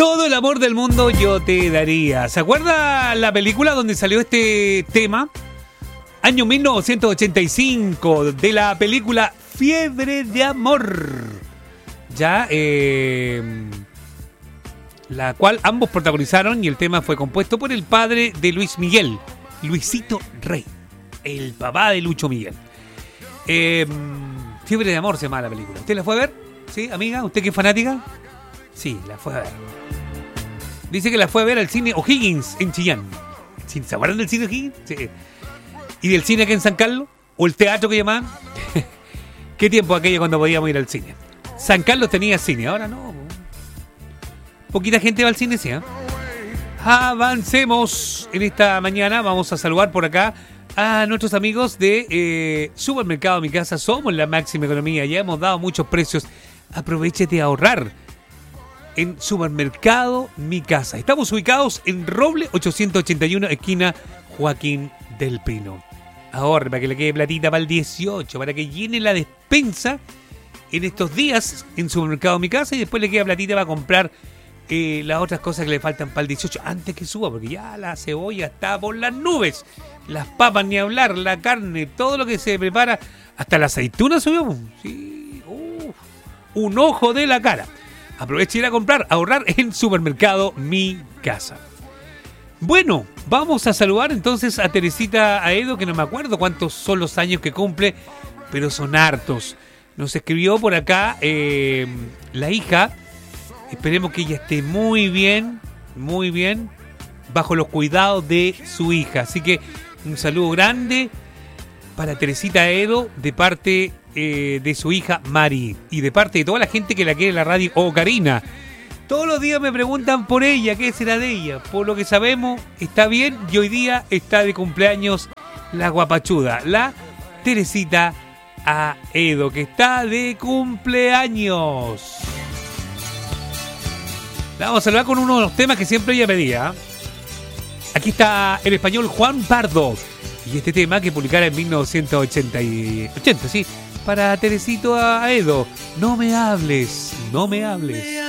Todo el amor del mundo yo te daría. ¿Se acuerda la película donde salió este tema? Año 1985, de la película Fiebre de Amor. Ya, la cual ambos protagonizaron y el tema fue compuesto por el padre de Luis Miguel, Luisito Rey, el papá de Lucho Miguel. Fiebre de Amor se llama la película. ¿Usted la fue a ver? ¿Sí, amiga? ¿Usted que es fanática? Sí, la fue a ver. Dice que la fue a ver al cine O'Higgins en Chillán. ¿Se acuerdan del cine O'Higgins? Sí. ¿Y del cine aquí en San Carlos? ¿O el teatro que llamaban? ¿Qué tiempo aquello cuando podíamos ir al cine? San Carlos tenía cine, ahora no. Poquita gente va al cine, sí, ¿eh? Avancemos en esta mañana. Vamos a saludar por acá a nuestros amigos de Supermercado Mi Casa. Somos la máxima economía. Ya hemos dado muchos precios. Aproveche de ahorrar en Supermercado Mi Casa. Estamos ubicados en Roble 881, esquina Joaquín del Pino. Ahorre para que le quede platita para el 18, para que llene la despensa en estos días en Supermercado Mi Casa y después le queda platita para comprar las otras cosas que le faltan para el 18 antes que suba, porque ya la cebolla está por las nubes, las papas ni hablar, la carne, todo lo que se prepara, hasta la aceituna subió. Sí, un ojo de la cara. Aproveche ir a comprar, ahorrar en Supermercado Mi Casa. Bueno, vamos a saludar entonces a Teresita Aedo, que no me acuerdo cuántos son los años que cumple, pero son hartos. Nos escribió por acá la hija. Esperemos que ella esté muy bien, bajo los cuidados de su hija. Así que un saludo grande para Teresita Aedo de parte de su hija Mari y de parte de toda la gente que la quiere en la radio. Karina. Todos los días me preguntan por ella, ¿qué será de ella? Por lo que sabemos, está bien y hoy día está de cumpleaños la guapachuda, la Teresita Aedo, que está de cumpleaños. La vamos a saludar con uno de los temas que siempre ella pedía. Aquí está el español Juan Pardo y este tema que publicara en 1980, sí, para Teresito Aedo. No me hables, no me hables.